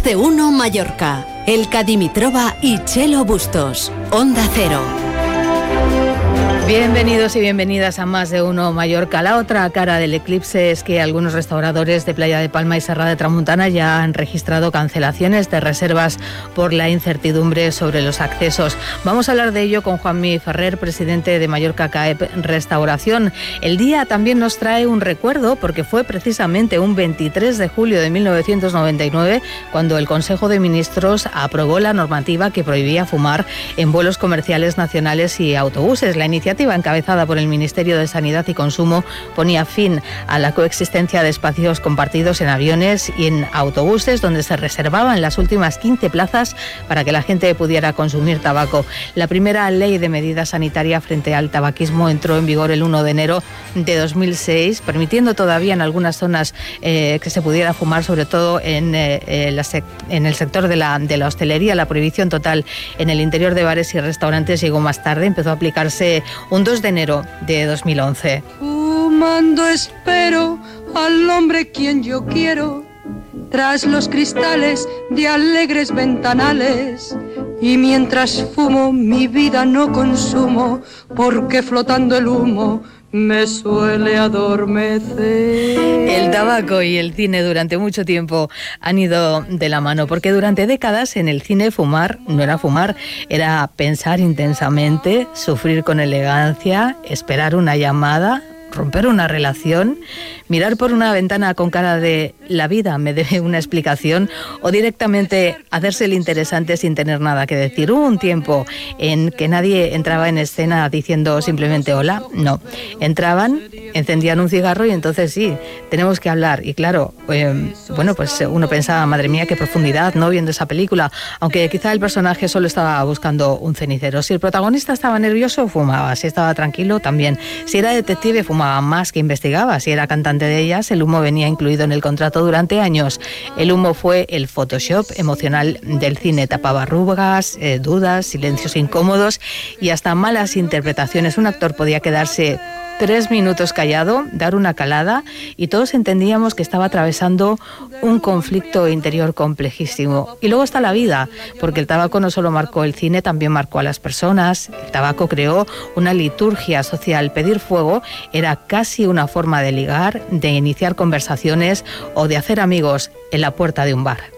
de uno Mallorca. Elka Dimitrova y Chelo Bustos. Onda Cero. Bienvenidos y bienvenidas a Más de Uno Mallorca. La otra cara del eclipse es que algunos restauradores de Playa de Palma y Serra de Tramuntana ya han registrado cancelaciones de reservas por la incertidumbre sobre los accesos. Vamos a hablar de ello con Juanmi Ferrer, presidente de Mallorca CAEP Restauración. El día también nos trae un recuerdo porque fue precisamente un 23 de julio de 1999 cuando el Consejo de Ministros aprobó la normativa que prohibía fumar en vuelos comerciales nacionales y autobuses. La iniciativa encabezada por el Ministerio de Sanidad y Consumo ponía fin a la coexistencia de espacios compartidos en aviones y en autobuses donde se reservaban las últimas 15 plazas para que la gente pudiera consumir tabaco. La primera ley de medida sanitaria frente al tabaquismo entró en vigor el 1 de enero de 2006, permitiendo todavía en algunas zonas que se pudiera fumar, sobre todo en el sector de la hostelería. La prohibición total en el interior de bares y restaurantes llegó más tarde, empezó a aplicarse un 2 de enero de 2011. Fumando espero al hombre quien yo quiero, tras los cristales de alegres ventanales. Y mientras fumo mi vida no consumo, porque flotando el humo me suele adormecer. El tabaco y el cine durante mucho tiempo han ido de la mano, porque durante décadas en el cine fumar no era fumar, era pensar intensamente, sufrir con elegancia, esperar una llamada, romper una relación, mirar por una ventana con cara de la vida me debe una explicación, o directamente hacerse el interesante sin tener nada que decir. Hubo un tiempo en que nadie entraba en escena diciendo simplemente hola, no. Entraban, encendían un cigarro y entonces sí, tenemos que hablar. Y claro, pues uno pensaba, madre mía, qué profundidad, ¿no?, viendo esa película, aunque quizá el personaje solo estaba buscando un cenicero. Si el protagonista estaba nervioso, fumaba. Si estaba tranquilo, también. Si era detective, fumaba más que investigaba. Si era cantante de ellas, el humo venía incluido en el contrato durante años. El humo fue el Photoshop emocional del cine. Tapaba arrugas, dudas, silencios incómodos y hasta malas interpretaciones. Un actor podía quedarse 3 minutos callado, dar una calada y todos entendíamos que estaba atravesando un conflicto interior complejísimo. Y luego está la vida, porque el tabaco no solo marcó el cine, también marcó a las personas. El tabaco creó una liturgia social. Pedir fuego era casi una forma de ligar, de iniciar conversaciones o de hacer amigos en la puerta de un bar.